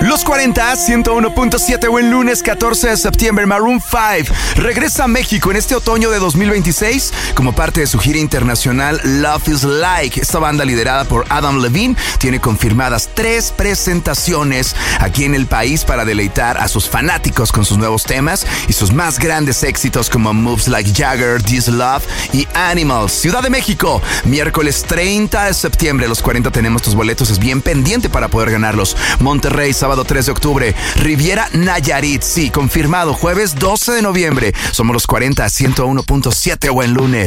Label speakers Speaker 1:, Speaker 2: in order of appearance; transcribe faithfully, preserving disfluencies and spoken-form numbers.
Speaker 1: Los cuarenta, ciento uno punto siete, buen lunes catorce de septiembre. Maroon cinco regresa a México en este otoño de dos mil veintiséis como parte de su gira internacional Love is Like. Esta banda, liderada por Adam Levine, tiene confirmadas tres presentaciones aquí en el país para deleitar a sus fanáticos con sus nuevos temas y sus más grandes éxitos como Moves Like Jagger, This Love y Animals. Ciudad de México, miércoles treinta de septiembre. Los cuarenta tenemos tus boletos, es bien pendiente para poder ganarlos. Monterrey, sábado tres de octubre. Riviera Nayarit, sí, confirmado, jueves doce de noviembre. Somos los cuarenta, ciento uno punto siete, buen lunes.